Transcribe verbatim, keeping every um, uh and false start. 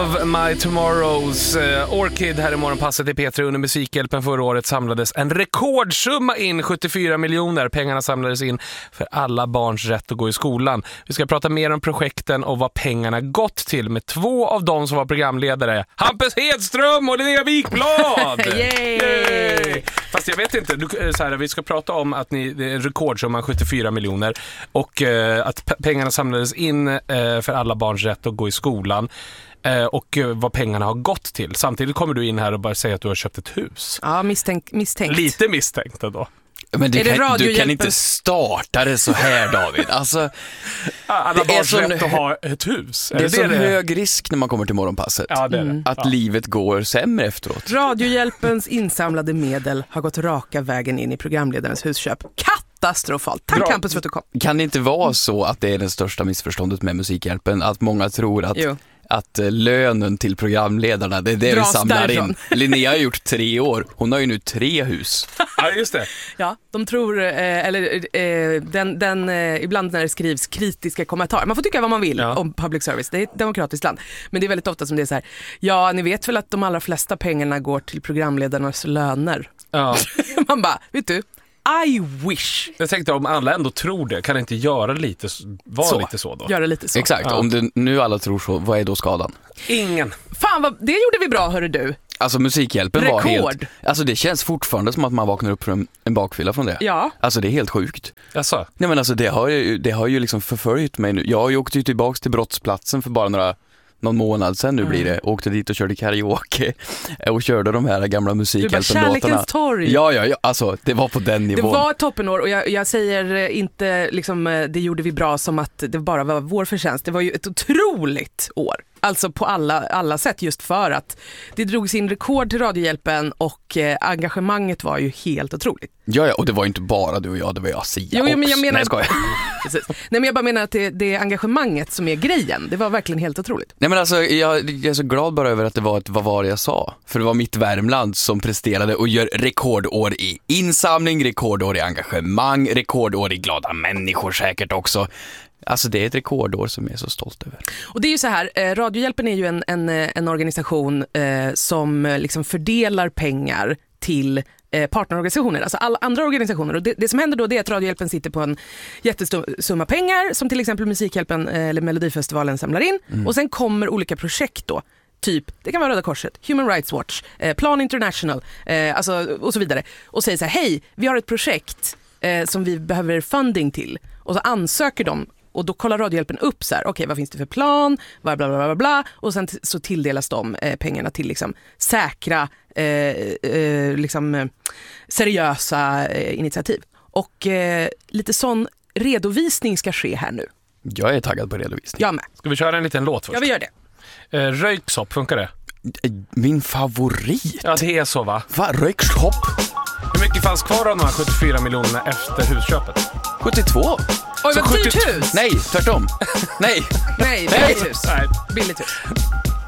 of my tomorrows. uh, Orchid här i morgonpasset i P tre. Under Musikhjälpen förra året samlades en rekordsumma in, sjuttiofyra miljoner. Pengarna samlades in för alla barns rätt att gå i skolan. Vi ska prata mer om projekten och vad pengarna gått till med två av dem som var programledare, Hampus Hedström och Linnea Wikblad. Yay! Yay! Fast jag vet inte, du, så här, vi ska prata om att ni, det är en rekordsumma, sjuttiofyra miljoner, och eh, att pe- pengarna samlades in eh, för alla barns rätt att gå i skolan. Och vad pengarna har gått till. Samtidigt kommer du in här och bara säger att du har köpt ett hus. Ja, misstänkt. misstänkt. Lite misstänkt då. Men du, det kan, du kan inte starta det så här, David. Alltså, alla det är barns sån, rätt att ha ett hus. Det är, det är så det? hög risk när man kommer till morgonpasset. Ja, det är det. Mm. Att ja. livet går sämre efteråt. Radiohjälpens insamlade medel har gått raka vägen in i programledarens husköp. Katastrofalt. Tack Bra. Campus för att du kom. Kan det inte vara så att det är det största missförståndet med Musikhjälpen? Att många tror att... Jo. Att lönen till programledarna, det är det Dras vi samlar därifrån. in. Linnea har gjort tre år. Hon har ju nu tre hus. Ja, just det. Ja, de tror, eh, eller eh, den, den, eh, ibland när det skrivs kritiska kommentarer. Man får tycka vad man vill ja. om public service. Det är ett demokratiskt land. Men det är väldigt ofta som det är så här, ja, ni vet väl att de allra flesta pengarna går till programledarnas löner. Ja. Man bara, vet du, I wish. Jag tänkte om alla ändå tror det, kan det inte göra lite, vara så. lite så då? Göra lite så. Exakt, ja. Om det, nu alla tror så, vad är då skadan? Ingen. Fan, vad, det gjorde vi bra, hörru du. Alltså Musikhjälpen Rekord. var helt... Alltså det känns fortfarande som att man vaknar upp från en bakfylla från det. Ja. Alltså det är helt sjukt. Jaså? Nej men alltså det har ju, det har ju liksom förföljt mig nu. Jag har ju åkt ju tillbaka till brottsplatsen för bara några... någon månad sen nu mm. blir det. Åkte dit och körde karaoke och körde de här gamla Musikhjälpen-låtarna. Kärlekens torg. Ja, ja, ja, alltså det var på den nivån. Det var ett toppenår och jag, jag säger inte liksom, det gjorde vi bra som att det bara var vår förtjänst. Det var ju ett otroligt år. Alltså på alla, alla sätt, just för att det drogs in rekord till Radiohjälpen och eh, engagemanget var ju helt otroligt. Ja, ja, och det var ju inte bara du och jag, det var jag, Sia jo, jo, men jag menar, Nej, jag Precis. Nej, men jag bara menar att det, det är engagemanget som är grejen. Det var verkligen helt otroligt. Nej, men alltså, jag, jag är så glad bara över att det var ett, vad var det jag sa? För det var mitt Värmland som presterade och gör rekordår i insamling, rekordår i engagemang, rekordår i glada människor säkert också. Alltså det är ett rekordår som jag är så stolt över. Och det är ju så här, eh, Radiohjälpen är ju en, en, en organisation eh, som eh, liksom fördelar pengar till eh, partnerorganisationer, alltså alla andra organisationer. Och det, det som händer då det är att Radiohjälpen sitter på en jättesumma pengar som till exempel Musikhjälpen eh, eller Melodifestivalen samlar in. Mm. Och sen kommer olika projekt då. Typ, det kan vara Röda Korset, Human Rights Watch, eh, Plan International eh, alltså, och så vidare. Och säger så här, hej, vi har ett projekt eh, som vi behöver funding till. Och så ansöker de. Och då kollar Radiohjälpen upp så här, okej, okay, vad finns det för plan, bla bla bla bla bla, och sen t- så tilldelas de eh, pengarna till liksom säkra, eh, eh, liksom eh, seriösa eh, initiativ. Och eh, lite sån redovisning ska ske här nu. Jag är taggad på redovisning. Jag med. Ska vi köra en liten låt först? Ja, vi gör det. Eh, röyksopp, funkar det? Min favorit. Ja, det är så va? Va, röyksopp? Hur mycket fanns kvar av de här sjuttiofyra miljonerna efter husköpet? sjuttiotvå. Oj, vad dyrt hus! Nej, tvärtom. Nej. Nej, billigt hus. Nej. Billigt hus.